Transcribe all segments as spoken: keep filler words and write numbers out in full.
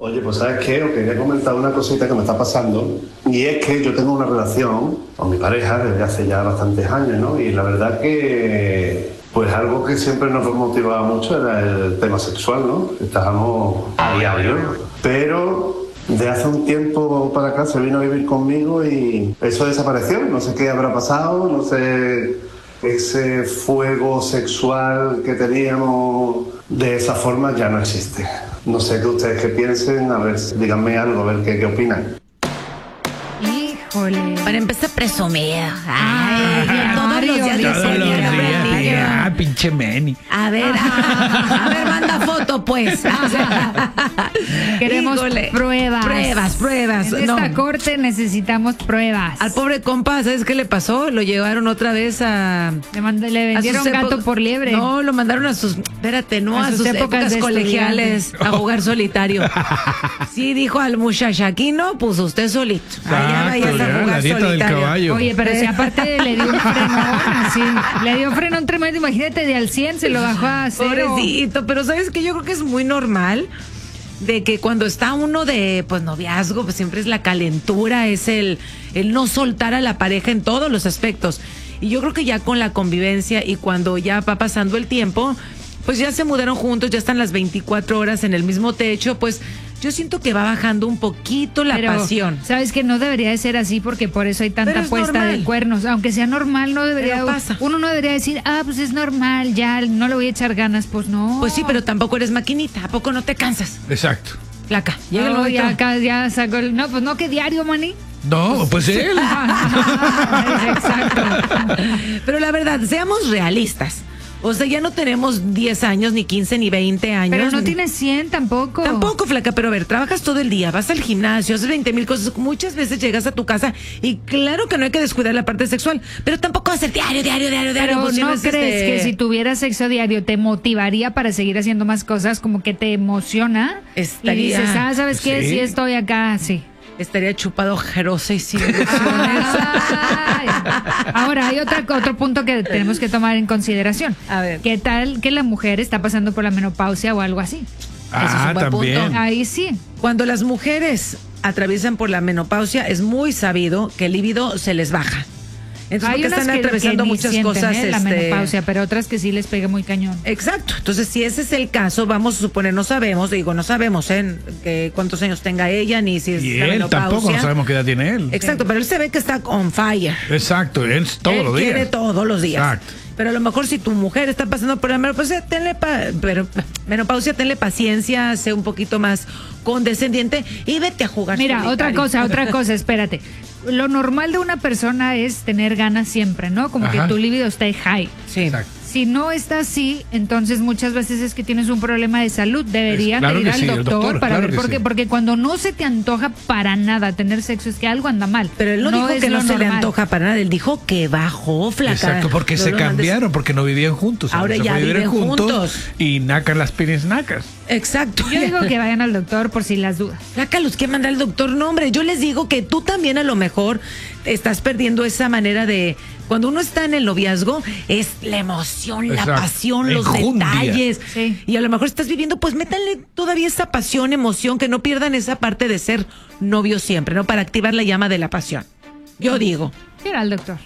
Oye, pues ¿sabes qué? Os quería comentar una cosita que me está pasando. Y es que yo tengo una relación con mi pareja desde hace ya bastantes años, ¿no? Y la verdad que, pues algo que siempre nos motivaba mucho era el tema sexual, ¿no? Estábamos a diario, ¿no? Pero de hace un tiempo para acá se vino a vivir conmigo y eso desapareció. No sé qué habrá pasado, no sé... Ese fuego sexual que teníamos de esa forma ya no existe. No sé qué ustedes qué piensen, a ver, díganme algo, a ver qué, qué opinan. Híjole. Para empezar, presumir. Ay, Ay, todos los días Dios, yo Dios, soy Dios, una Dios, amiga. Ah, pinche Meni. A ver, a ver, manda foto, pues. Queremos Híjole. pruebas. Pruebas, pruebas. En No. esta corte necesitamos pruebas. Al pobre compa, ¿sabes qué le pasó? Lo llevaron otra vez a... Le, mand- le a sus vendieron gato epo- por liebre. No, lo mandaron a sus... Espérate, no, A a, sus sus, épocas épocas, de colegiales a jugar solitario. Sí, dijo al muchacho, aquí no, pues usted solito. Allá vayas Exacto, a ya, jugar la dieta del solitario. caballo. Oye, pero si aparte le dio un frenón, así, le dio frenón tremendo, imagínate, de al cien se lo bajó a cero. Pobrecito, pero ¿sabes qué? Yo creo que es muy normal de que cuando está uno de pues noviazgo, pues siempre es la calentura, es el, el no soltar a la pareja en todos los aspectos. Y yo creo que ya con la convivencia y cuando ya va pasando el tiempo, pues ya se mudaron juntos, ya están las veinticuatro horas en el mismo techo, pues yo siento que va bajando un poquito la Pero, pasión. sabes que no debería de ser así porque por eso hay tanta Pero es puesta normal. de cuernos. Aunque sea normal, no debería. Pero pasa. Uno no debería decir, ah, pues es normal, ya no le voy a echar ganas. Pues no. Pues sí, pero tampoco eres maquinita, ¿a poco no te cansas? Exacto. Flaca, llega el No, momento. ya acá ya sacó el. No, pues no, que diario, maní. No, pues él. Exacto. Pero la verdad, seamos realistas. O sea, ya no tenemos diez años, ni quince, ni veinte años. Pero no ni- tienes cien tampoco. Tampoco, flaca, pero a ver, trabajas todo el día, vas al gimnasio, haces veinte mil cosas, muchas veces llegas a tu casa y claro que no hay que descuidar la parte sexual, pero tampoco hacer diario, diario, diario, diario. Pero pues, si ¿no es, crees este, que si tuvieras sexo diario te motivaría para seguir haciendo más cosas? Como que te emociona. Estaría- Y dices, ah, ¿sabes qué? Sí. Sí estoy acá, sí. estaría chupado jerosa y sin ilusiones? Ay. Ahora, hay otra, otro punto que tenemos que tomar en consideración. A ver. ¿Qué tal que la mujer está pasando por la menopausia o algo así? Ah, Eso es un buen también. punto. Ahí sí. Cuando las mujeres atraviesan por la menopausia, es muy sabido que el líbido se les baja. Entonces, Hay porque unas están que, atravesando que ni muchas sienten, cosas. ¿eh? La este, menopausia, pero otras que sí les pega muy cañón. Exacto. Entonces, si ese es el caso, vamos a suponer, no sabemos, digo, no sabemos ¿eh? que cuántos años tenga ella, ni si es Y la él menopausia. tampoco no sabemos qué edad tiene él. Exacto, pero él se ve que está on fire. Exacto, él todos Él los días. quiere todos los días. Exacto. Pero a lo mejor si tu mujer está pasando por la menopausia, tenle, pa- pero, menopausia, tenle paciencia, sé un poquito más condescendiente y vete a jugar. Mira, solitario. otra cosa, otra cosa, espérate. Lo normal de una persona es tener ganas siempre, ¿no? Como Ajá. que tu libido esté high. Sí. Exacto. Si no está así, entonces muchas veces es que tienes un problema de salud. Deberían Es- claro de ir que al sí, el doctor, doctor, para claro ver que por qué. sí. Porque cuando no se te antoja para nada tener sexo, es que algo anda mal. Pero él no, dijo es que no lo se le normal. antoja para nada, él dijo que bajó, flaca. Exacto, porque No se lo mandes- cambiaron, porque no vivían juntos. Ahora se ya fue a vivir viven juntos. Y nacan las pines nacas. Exacto. Yo digo que vayan al doctor por si las dudas. Flaca, los que manda el doctor, no, hombre. Yo les digo que tú también a lo mejor estás perdiendo esa manera de. Cuando uno está en el noviazgo, es la emoción, la Exacto. pasión, los Enjundia. detalles. Sí. Y a lo mejor estás viviendo, pues métanle todavía esa pasión, emoción, que no pierdan esa parte de ser novio siempre, ¿no? Para activar la llama de la pasión. Yo digo. Ir al doctor.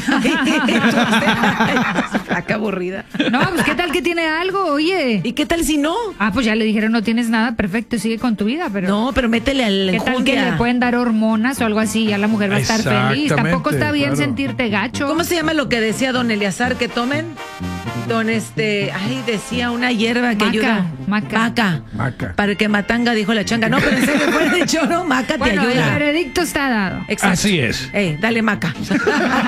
Flaca aburrida. No, pues qué tal que tiene algo, oye. ¿Y qué tal si no? Ah, pues ya le dijeron no tienes nada, perfecto, sigue con tu vida, pero. No, pero métele al ¿Qué tal que enjundia. le pueden dar hormonas o algo así? Ya la mujer va a estar feliz. Exactamente, Tampoco está bien claro. sentirte gacho. ¿Cómo se llama lo que decía don Eleazar que tomen? Don este, ay, decía una hierba que Maca, ayuda. maca. Maca. Maca. Para que matanga, dijo la changa. No, pero en serio fue de choro, maca te Bueno, el ayuda. veredicto está dado. Exacto. Así es. Ey, dale maca.